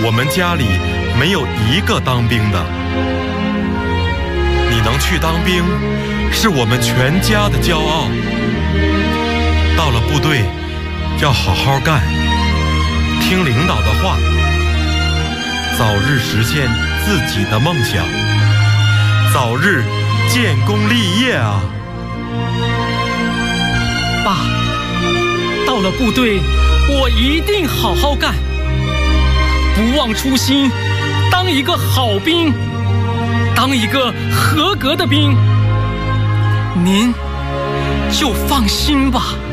我们家里没有一个当兵的。你能去当兵，是我们全家的骄傲。到了部队，要好好干，听领导的话，早日实现自己的梦想，早日建功立业啊！ 爸，到了部队，我一定好好干，不忘初心，当一个好兵，当一个合格的兵。您就放心吧。